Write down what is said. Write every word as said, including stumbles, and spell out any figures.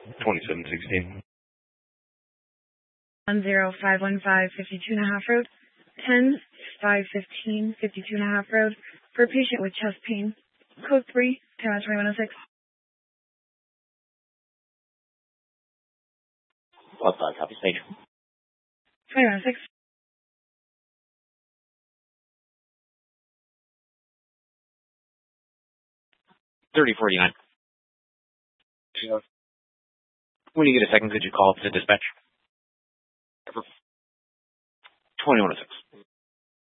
twenty-seven sixteen. one zero five one five fifty-two and a half road. ten five fifteen fifty-two and a half road. For a patient with chest pain. Code three, Tower twenty-one oh six. What five copy stage? twenty-one oh six. thirty forty-nine. When you get a second, could you call to dispatch? twenty-one oh six.